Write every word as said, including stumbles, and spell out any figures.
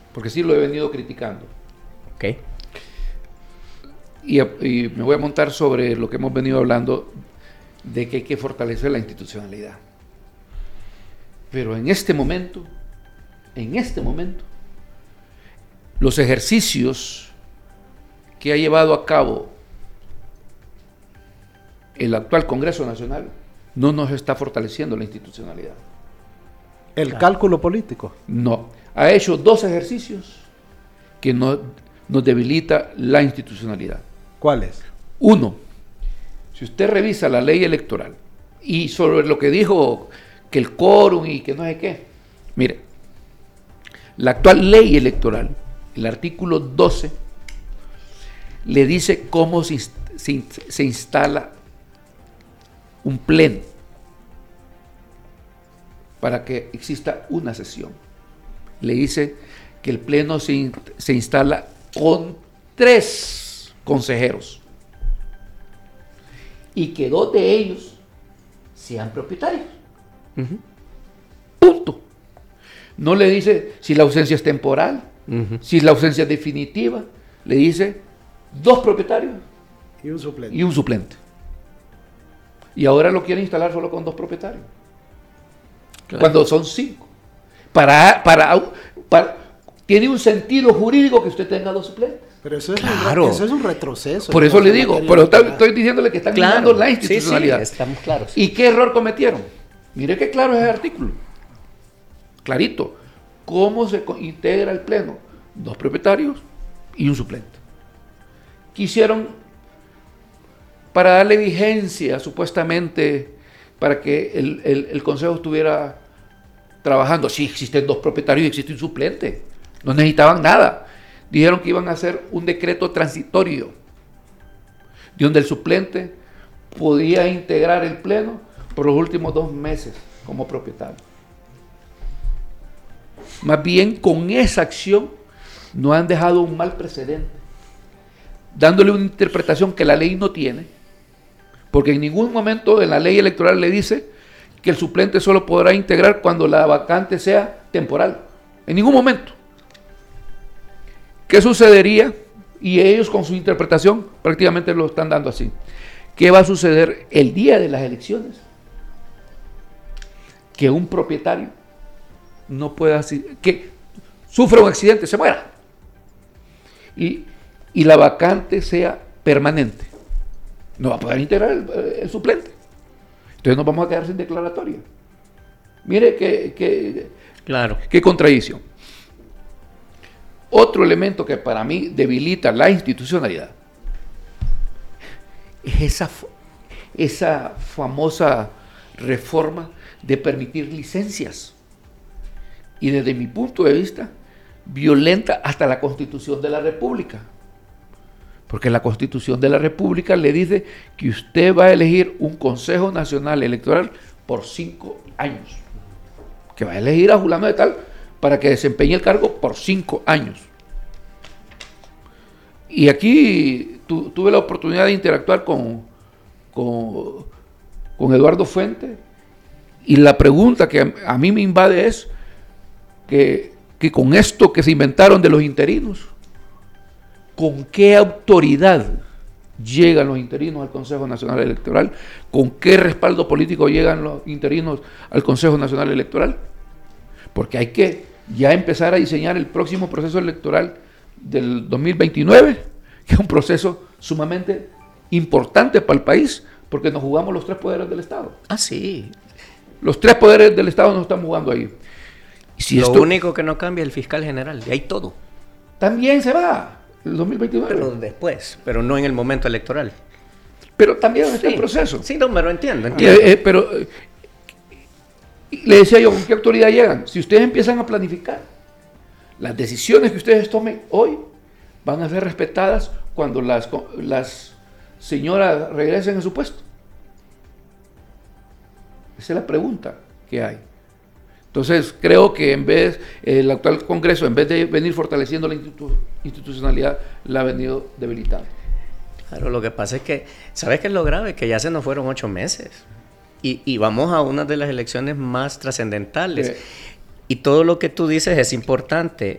porque sí lo he venido criticando. Ok. Y, y me voy a montar sobre lo que hemos venido hablando de que hay que fortalecer la institucionalidad. Pero en este momento, en este momento, los ejercicios que ha llevado a cabo el actual Congreso Nacional no nos está fortaleciendo la institucionalidad. El claro. Cálculo político. No, ha hecho dos ejercicios que no, nos debilita la institucionalidad. ¿Cuáles? Uno, si usted revisa la ley electoral y sobre lo que dijo que el quórum y que no sé qué, mire, la actual ley electoral, el artículo doce, le dice cómo se, se, se instala un pleno para que exista una sesión. Le dice que el pleno se, se instala con tres consejeros y que dos de ellos sean propietarios. Uh-huh. Punto. No le dice si la ausencia es temporal, uh-huh. si la ausencia es definitiva. Le dice dos propietarios y un suplente. Y un suplente. Y ahora lo quiere instalar solo con dos propietarios. Claro. Cuando son cinco. Para, para, para, tiene un sentido jurídico que usted tenga dos suplentes. Pero eso es, claro. un, eso es un retroceso. Por eso le digo, pero está, estoy diciéndole que están claro. minando la institucionalidad. Sí, sí, estamos claros. ¿Y qué error cometieron? Mire qué claro es el artículo. Clarito. ¿Cómo se integra el pleno? Dos propietarios y un suplente. Quisieron, para darle vigencia, supuestamente, para que el, el, el Consejo estuviera trabajando. Sí, existen dos propietarios y existe un suplente. No necesitaban nada. Dijeron que iban a hacer un decreto transitorio, de donde el suplente podía integrar el pleno por los últimos dos meses como propietario. Más bien, con esa acción no han dejado un mal precedente, dándole una interpretación que la ley no tiene, porque en ningún momento en la ley electoral le dice que el suplente solo podrá integrar cuando la vacante sea temporal. En ningún momento. ¿Qué sucedería? Y ellos con su interpretación prácticamente lo están dando así. ¿Qué va a suceder el día de las elecciones? Que un propietario no pueda, que sufra un accidente, se muera. Y, y la vacante sea permanente. No va a poder integrar el, el suplente. Entonces nos vamos a quedar sin declaratoria. Mire qué, qué, claro. qué contradicción. Otro elemento que para mí debilita la institucionalidad es esa, esa famosa reforma de permitir licencias. Y desde mi punto de vista, violenta hasta la Constitución de la República. Porque la Constitución de la República le dice que usted va a elegir un Consejo Nacional Electoral por cinco años. Que va a elegir a fulano de tal para que desempeñe el cargo por cinco años. Y aquí tu, tuve la oportunidad de interactuar con, con, con Eduardo Fuente, y la pregunta que a, a mí me invade es que, que con esto que se inventaron de los interinos, ¿con qué autoridad llegan los interinos al Consejo Nacional Electoral? ¿Con qué respaldo político llegan los interinos al Consejo Nacional Electoral? Porque hay que ya empezar a diseñar el próximo proceso electoral del dos mil veintinueve, que es un proceso sumamente importante para el país, porque nos jugamos los tres poderes del Estado. Ah, sí. Los tres poderes del Estado nos están jugando ahí. Y si Lo esto, único que no cambia es el fiscal general, de ahí todo. También se va el dos mil veintinueve. Pero después, pero no en el momento electoral. Pero también está sí. el proceso. Sí, no, pero entiendo, entiendo. Eh, eh, pero eh, le decía yo, ¿con qué autoridad llegan? Si ustedes empiezan a planificar, las decisiones que ustedes tomen hoy van a ser respetadas cuando las, las señoras regresen a su puesto. Esa es la pregunta que hay. Entonces, creo que en vez, el actual Congreso, en vez de venir fortaleciendo la institu- institucionalidad, la ha venido debilitando. Claro, lo que pasa es que, ¿sabes qué es lo grave? Que ya se nos fueron ocho meses. Y, y vamos a una de las elecciones más trascendentales. Eh, eh, Y todo lo que tú dices es importante.